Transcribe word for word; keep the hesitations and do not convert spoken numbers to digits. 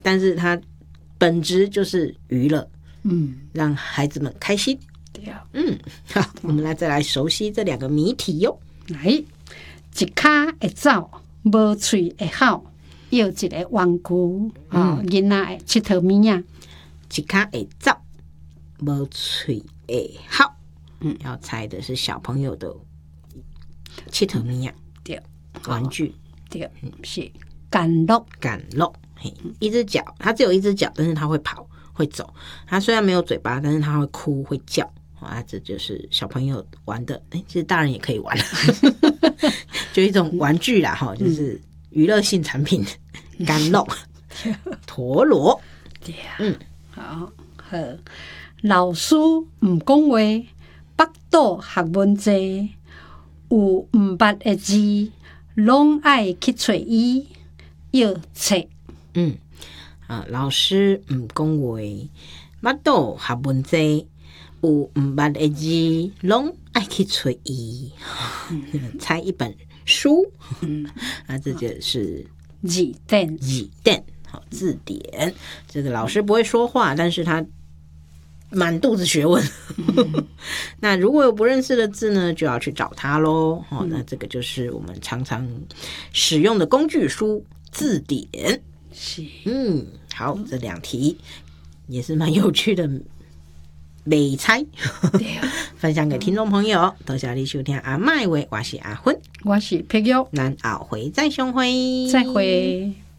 但是它本质就是娱乐， 嗯， 让孩子们开心。 对啊， 嗯，好，我们来再来熟悉这两个谜题哟。 来，一骹会走，无喙会吼，要一个玩具，哦，囡仔会佚佗物仔， 一卡会走，无喙会吼。嗯，要猜的是小朋友的佚佗物仔， 对， 玩具， 对，是甘乐， 赶路。嘿，一只脚，它只有一只脚，但是它会跑会走。它虽然没有嘴巴，但是它会哭会叫。啊，这就是小朋友玩的，哎，其实大人也可以玩，就一种玩具啦，哈，就是娱乐性产品，干肉、陀螺， 对啊， 嗯， 好，好，老师毋讲话，腹肚学问济，有毋捌的字，拢爱去找伊，要册。 嗯，啊，老师毋讲话，腹肚学问济。有毋捌的字，拢爱去找伊，猜一本书。嗯，啊，这就是字典， 字典，好字典。这个老师不会说话，但是他满肚子学问。嗯、那如果有不认识的字呢，就要去找他咯。哦，那这个就是我们常常使用的工具书字典。 是， 嗯，好，这两题也是蛮有趣的。美猜分享给听众朋友，多谢你收听阿嬷的话，我是阿芬， 我是碧玉， 咱后回再相会， 再会。